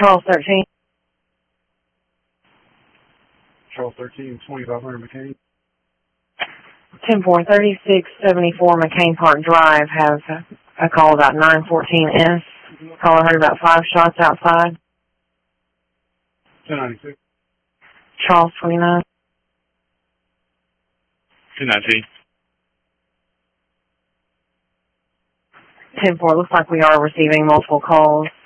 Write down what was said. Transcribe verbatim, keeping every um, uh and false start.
Charles thirteen. Charles thirteen, twenty-five hundred McCain. ten four, thirty-six seventy-four McCain Park Drive has a, a call about nine fourteen S. Caller heard about five shots outside. ten ninety-six. Charles twenty-nine. ten nineteen. ten four, looks like we are receiving multiple calls.